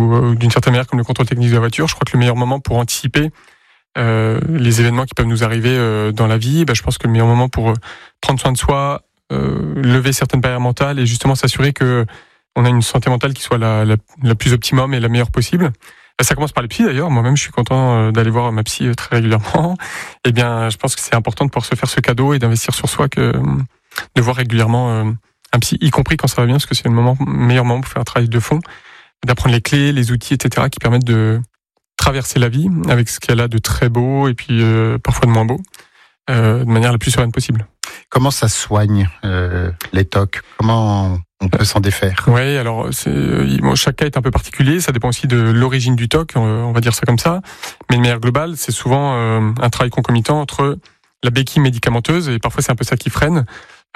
ou d'une certaine manière comme le contrôle technique de la voiture. Je crois que le meilleur moment pour anticiper les événements qui peuvent nous arriver dans la vie, je pense que le meilleur moment pour prendre soin de soi, lever certaines barrières mentales et justement s'assurer que on a une santé mentale qui soit la plus optimum et la meilleure possible. Ça commence par les psy d'ailleurs. Moi-même, je suis content d'aller voir ma psy très régulièrement. Eh bien, je pense que c'est important de pouvoir se faire ce cadeau et d'investir sur soi que de voir régulièrement un psy, y compris quand ça va bien, parce que c'est le meilleur moment pour faire un travail de fond, d'apprendre les clés, les outils, etc., qui permettent de traverser la vie avec ce qu'elle a de très beau et puis parfois de moins beau, de manière la plus sereine possible. Comment ça soigne les TOC ? Comment on peut s'en défaire ? Oui, alors chaque cas est un peu particulier. Ça dépend aussi de l'origine du TOC, on va dire ça comme ça. Mais de manière globale, c'est souvent un travail concomitant entre la béquille médicamenteuse, et parfois c'est un peu ça qui freine.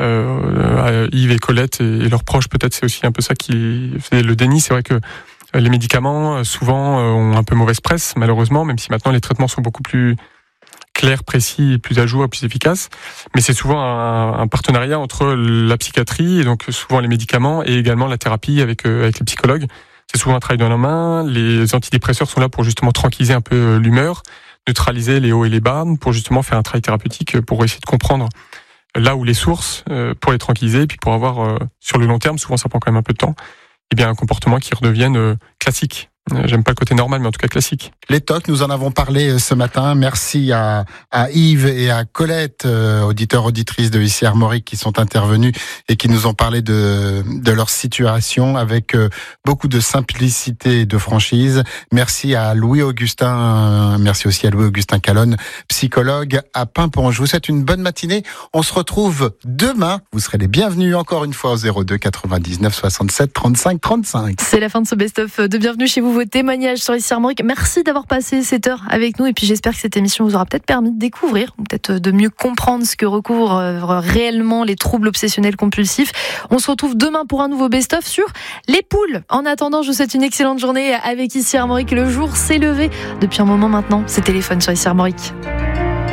Yves et Colette et leurs proches, peut-être c'est aussi un peu ça qui fait le déni. C'est vrai que les médicaments, souvent, ont un peu mauvaise presse, malheureusement, même si maintenant les traitements sont beaucoup plus clair, précis, plus à jour, plus efficace. Mais c'est souvent un partenariat entre la psychiatrie, et donc souvent les médicaments, et également la thérapie avec les psychologues. C'est souvent un travail dans la main. Les antidépresseurs sont là pour justement tranquilliser un peu l'humeur, neutraliser les hauts et les bas, pour justement faire un travail thérapeutique, pour essayer de comprendre là où les sources, pour les tranquilliser, et puis pour avoir, sur le long terme, souvent ça prend quand même un peu de temps, et bien un comportement qui redevienne classique. J'aime pas le côté normal, mais en tout cas classique. Les TOC, nous en avons parlé ce matin. Merci à Yves et à Colette, auditeurs, auditrices de ici Armorique, qui sont intervenus et qui nous ont parlé de leur situation avec beaucoup de simplicité et de franchise. Merci à Louis-Augustin, merci aussi à Louis-Augustin Calonne, psychologue à Paimpont. Je vous souhaite une bonne matinée. On se retrouve demain. Vous serez les bienvenus encore une fois au 02 99 67 35 35. C'est la fin de ce best-of de Bienvenue chez vous. Vos témoignages sur ici Armorique. Merci d'avoir passé cette heure avec nous, et puis j'espère que cette émission vous aura peut-être permis de découvrir, ou peut-être de mieux comprendre ce que recouvrent réellement les troubles obsessionnels compulsifs. On se retrouve demain pour un nouveau best-of sur les poules. En attendant, je vous souhaite une excellente journée avec ici Armorique. Le jour s'est levé depuis un moment maintenant. C'est Téléphone sur ici Armorique.